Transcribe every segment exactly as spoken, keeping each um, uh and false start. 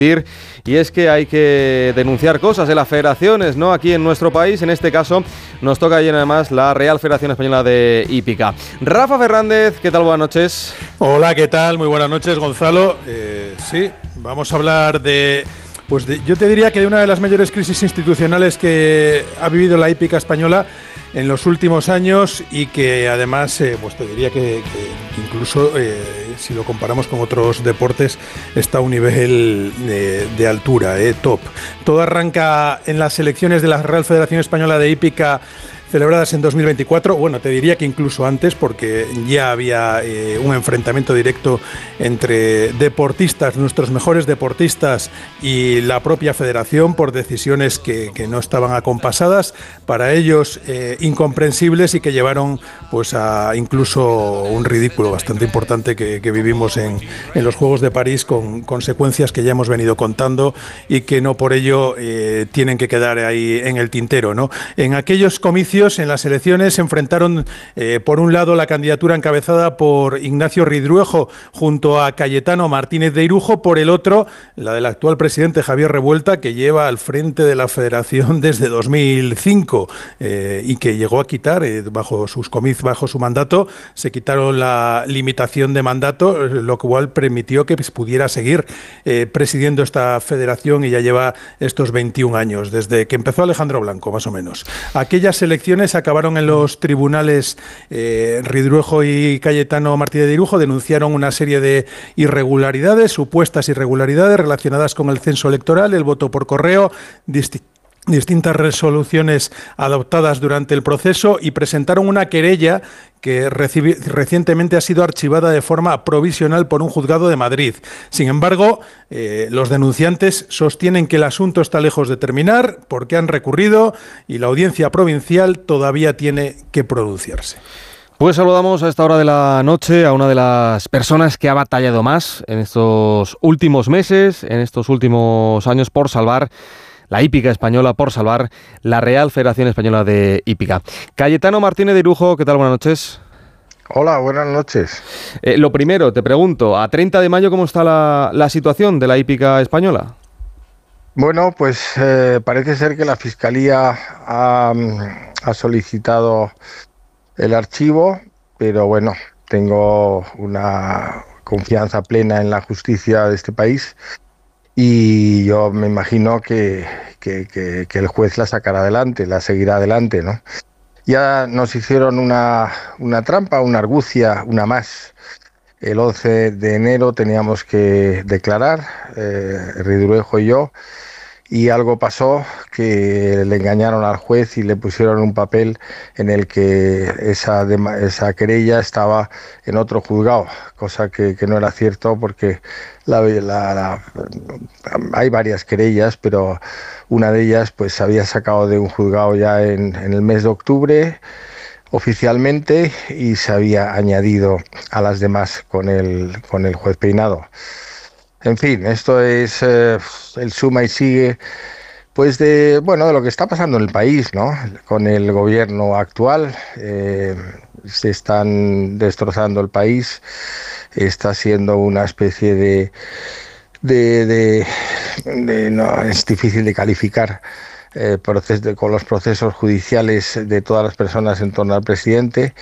Y es que hay que denunciar cosas de las federaciones, ¿no? Aquí en nuestro país, en este caso, nos toca ayer además la Real Federación Española de Hípica. Rafa Fernández, ¿qué tal? Buenas noches. Hola, ¿qué tal? Muy buenas noches, Gonzalo. Eh, sí, vamos a hablar de... Pues de, yo te diría que de una de las mayores crisis institucionales que ha vivido la hípica española en los últimos años y que además, eh, pues te diría que, que incluso eh, si lo comparamos con otros deportes está a un nivel de, de altura, eh, top. Todo arranca en las elecciones de la Real Federación Española de Hípica celebradas en dos mil veinticuatro, bueno, te diría que incluso antes, porque ya había eh, un enfrentamiento directo entre deportistas, nuestros mejores deportistas y la propia federación por decisiones que, que no estaban acompasadas, para ellos eh, incomprensibles y que llevaron pues a incluso un ridículo bastante importante que, que vivimos en, en los Juegos de París, con consecuencias que ya hemos venido contando y que no por ello eh, tienen que quedar ahí en el tintero, ¿no? En aquellos comicios, en las elecciones, se enfrentaron eh, por un lado la candidatura encabezada por Ignacio Ridruejo junto a Cayetano Martínez de Irujo, por el otro la del actual presidente Javier Revuelta, que lleva al frente de la federación desde dos mil cinco eh, y que llegó a quitar eh, bajo sus comicios, bajo su mandato, se quitaron la limitación de mandato, lo cual permitió que pudiera seguir eh, presidiendo esta federación, y ya lleva estos veintiún años, desde que empezó Alejandro Blanco, más o menos. Aquellas elecciones acabaron en los tribunales. eh, Ridruejo y Cayetano Martínez de Irujo denunciaron una serie de irregularidades, supuestas irregularidades relacionadas con el censo electoral, el voto por correo, disti- distintas resoluciones adoptadas durante el proceso, y presentaron una querella que recibi- recientemente ha sido archivada de forma provisional por un juzgado de Madrid. Sin embargo, eh, los denunciantes sostienen que el asunto está lejos de terminar porque han recurrido y la audiencia provincial todavía tiene que pronunciarse. Pues saludamos a esta hora de la noche a una de las personas que ha batallado más en estos últimos meses, en estos últimos años, por salvar la hípica española, por salvar la Real Federación Española de Hípica. Cayetano Martínez de Irujo, ¿qué tal? Buenas noches. Hola, buenas noches. Eh, lo primero, te pregunto, a treinta de mayo, ¿cómo está la, la situación de la hípica española? Bueno, pues eh, parece ser que la Fiscalía ha, ha solicitado el archivo, pero bueno, tengo una confianza plena en la justicia de este país. Y yo me imagino que, que, que, que el juez la sacará adelante, la seguirá adelante, ¿no? Ya nos hicieron una, una trampa, una argucia, una más. El once de enero teníamos que declarar, eh, Ridruejo y yo, y algo pasó que le engañaron al juez y le pusieron un papel en el que esa, esa querella estaba en otro juzgado, cosa que, que no era cierto, porque la, la, la, hay varias querellas, pero una de ellas pues se había sacado de un juzgado ya en, en el mes de octubre oficialmente, y se había añadido a las demás con el, con el juez Peinado. En fin, esto es eh, el suma y sigue, pues de bueno de lo que está pasando en el país, ¿no? Con el gobierno actual, eh, se están destrozando el país, está siendo una especie de de, de, de no es difícil de calificar eh, proces, de, con los procesos judiciales de todas las personas en torno al presidente,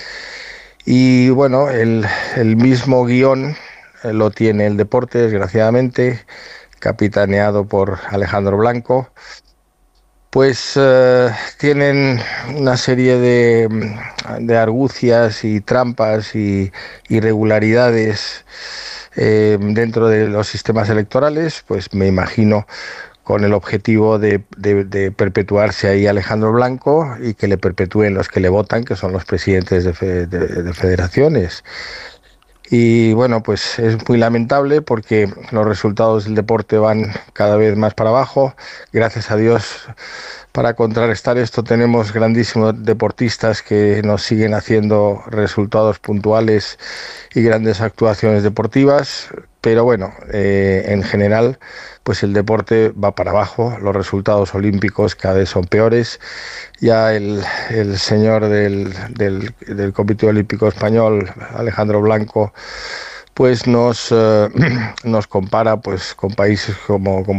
y bueno, el, el mismo guión lo tiene el deporte, desgraciadamente, capitaneado por Alejandro Blanco. Pues eh, tienen una serie de, de argucias y trampas y irregularidades eh, dentro de los sistemas electorales, pues me imagino con el objetivo de, de, de perpetuarse ahí Alejandro Blanco y que le perpetúen los que le votan, que son los presidentes de, fe, de, de federaciones. Y bueno, pues es muy lamentable porque los resultados del deporte van cada vez más para abajo. Gracias a Dios, para contrarrestar esto tenemos grandísimos deportistas que nos siguen haciendo resultados puntuales y grandes actuaciones deportivas. Pero bueno, eh, en general, pues el deporte va para abajo, los resultados olímpicos cada vez son peores. Ya el, el señor del, del, del Comité Olímpico Español, Alejandro Blanco, pues nos, eh, nos compara pues con países como, como